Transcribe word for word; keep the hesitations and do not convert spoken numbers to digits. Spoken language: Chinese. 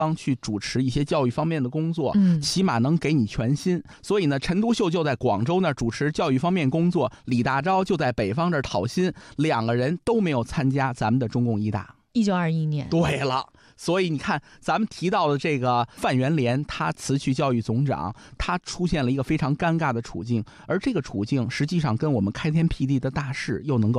方去主持一些教育方面的工作， 嗯， 起码能给你全薪。所以呢，陈独秀就在广州那儿主持教育方面工作，李大钊就在北方这儿讨薪，两个人都没有参加咱们的中共一大。 一九二一年。 对了，所以你看咱们提到的这个范元濂，他辞去教育总长，他出现了一个非常尴尬的处境，而这个处境实际上跟我们开天辟地的大事又能够